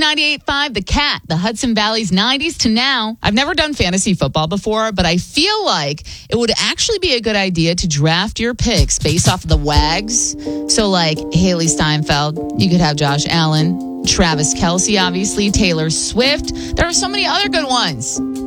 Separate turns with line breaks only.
98.5, The Cat, the Hudson Valley's 90s to now. I've never done fantasy football before, but I feel like it would actually be a good idea to draft your picks based off of the WAGs. So like Haley Steinfeld, you could have Josh Allen, Travis Kelce, obviously, Taylor Swift. There are so many other good ones.